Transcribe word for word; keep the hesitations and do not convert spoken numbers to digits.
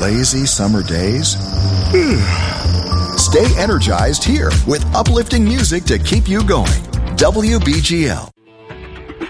lazy summer days? Stay energized here with uplifting music to keep you going. W B G L.